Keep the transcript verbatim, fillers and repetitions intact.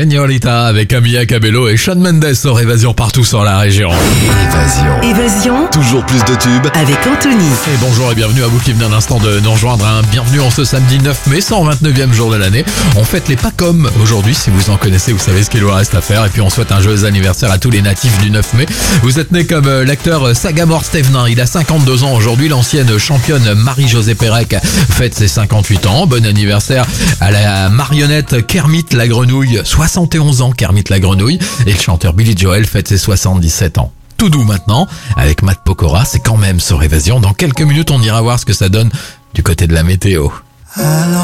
Señorita avec Camilla Cabello et Shawn Mendes sur Évasion partout sur la région. Évasion. Évasion Toujours plus de tubes. avec Anthony. Et bonjour et bienvenue à vous qui venez d'un instant de nous rejoindre. Hein. Bienvenue en ce samedi neuf mai, cent vingt-neuvième jour de l'année. On fête les Pacom aujourd'hui, si vous en connaissez, vous savez ce qu'il vous reste à faire. Et puis on souhaite un joyeux anniversaire à tous les natifs du neuf mai. Vous êtes né comme euh, l'acteur Sagamore Stevenin, il a cinquante-deux ans aujourd'hui. L'ancienne championne Marie-Josée Pérec fête ses cinquante-huit ans. Bon anniversaire à la marionnette Kermit la Grenouille, soixante et onze ans Kermit la Grenouille. Et le chanteur Billy Joel fête ses soixante-dix-sept ans. Tout doux maintenant, avec Matt Pokora, c'est quand même sur Évasion. Dans quelques minutes, on ira voir ce que ça donne du côté de la météo. Alors